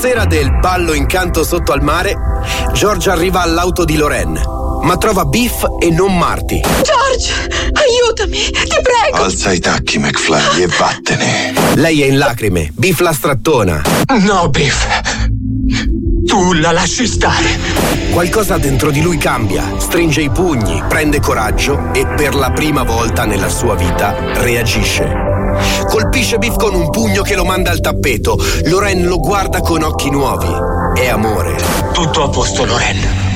sera del ballo incanto sotto al mare, George arriva all'auto di Lorraine, ma trova Biff e non Marty. George, aiutami, ti prego! Alza i tacchi, McFly, e vattene. Lei è in lacrime, Biff la strattona. No, Biff, tu la lasci stare. Qualcosa dentro di lui cambia, stringe i pugni, prende coraggio e per la prima volta nella sua vita reagisce. Colpisce Biff con un pugno che lo manda al tappeto. Lorraine lo guarda con occhi nuovi. È amore. Tutto a posto, Lorraine.